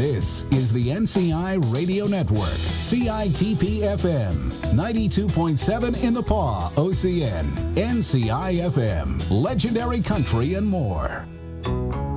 This is the NCI Radio Network, CITP-FM, 92.7 in the Paw, OCN, NCI-FM, Legendary Country and more.